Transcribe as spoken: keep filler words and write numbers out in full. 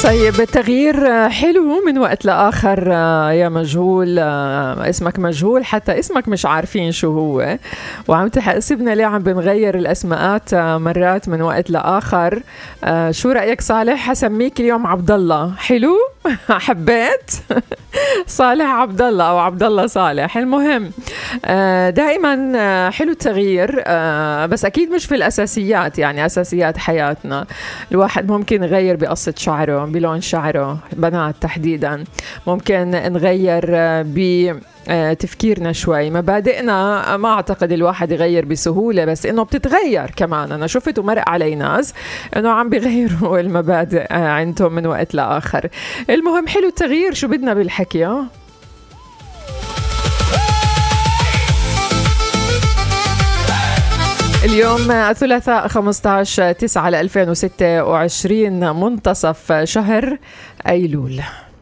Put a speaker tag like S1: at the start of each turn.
S1: طيب التغيير حلو من وقت لآخر يا مجهول، اسمك مجهول حتى اسمك مش عارفين شو هو، وعم تحسبنا ليه عم بنغير الأسماءات مرات من وقت لآخر. شو رأيك صالح؟ حسميك اليوم عبد الله. حلو؟ حبيت؟ صالح عبد الله أو عبد الله صالح. المهم دائما حلو التغيير، بس أكيد مش في الأساسيات، يعني أساسيات حياتنا. الواحد ممكن يغير بقصة شعره، بلون شعره، بنات تحديدا. ممكن نغير بتفكيرنا شوي، مبادئنا ما أعتقد الواحد يغير بسهولة، بس إنه بتتغير كمان. أنا شفت ومرق علي ناس إنه عم بيغيروا المبادئ عندهم من وقت لآخر. المهم حلو التغيير، شو بدنا بالحكي؟ اه اليوم الثلاثاء خمسة عشر تسعة ألفين وستة وعشرين، منتصف شهر أيلول.